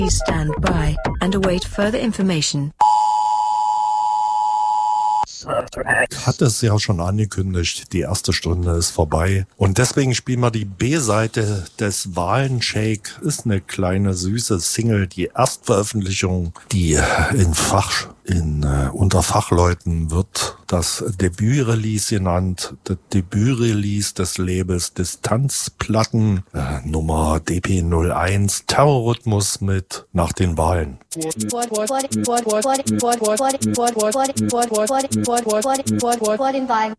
Please stand by and await further information. Hat es ja schon angekündigt, die erste Stunde ist vorbei. Und deswegen spielen wir die B-Seite des Wahlenshake. Ist eine kleine, süße Single, die Erstveröffentlichung, die unter Fachleuten wird das Debütrelease genannt. Das Debütrelease des Labels Distanzplatten, Nummer DP01, Terrorrhythmus mit Nach den Wahlen. Vor den Wahlen.